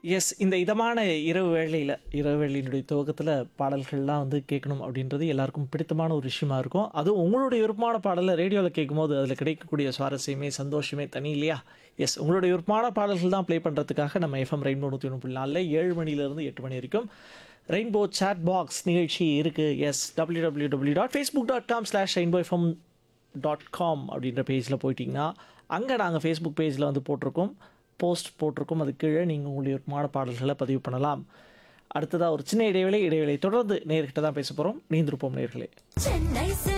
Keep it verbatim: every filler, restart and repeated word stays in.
S. இந்த இதமான இரவு வேளையில, இரவு வேளையினுடைய துவக்கத்தில பாடல்கள்லாம் வந்து கேட்கணும் அப்படின்றது எல்லாருக்கும் பிடித்தமான ஒரு விஷயமா இருக்கும். அதுவும் உங்களுடைய விருப்பமான பாடல ரேடியோல கேட்கும்போது, அதில கிடைக்கக்கூடிய சுவாரஸ்யமே, சந்தோஷமே தனி இல்லையா? எஸ். உங்களுடைய விருப்பமான பாடல்கள் தான் ப்ளே பண்றதுக்காக நம்ம எஃப்எம் ரெயின்போ நூற்று ஒன்று புள்ளி நான்கில் ஏழு மணியிலிருந்து எட்டு மணி வரைக்கும் ரெயின்போ சாட் பாக்ஸ் நிகழ்ச்சி இருக்கு. S. W W W dot Facebook dot com slash rainbow FM dot com அப்படின்ற பேஜில போயிட்டீங்கன்னா, அங்க நாங்க ஃபேஸ்புக் பேஜில வந்து போட்டிருக்கோம். போஸ்ட் போட்டிருக்கோம். அதுக்கு கீழே நீங்கள் உங்களுடைய விருப்பமான பாடல்களை பதிவு பண்ணலாம். அடுத்ததா ஒரு சின்ன இடைவேளை. இடைவேளை தொடர்ந்து நேயர்கிட்ட தான் பேச போறோம். இணைந்திருப்போம் நேயர்களே. சென்னை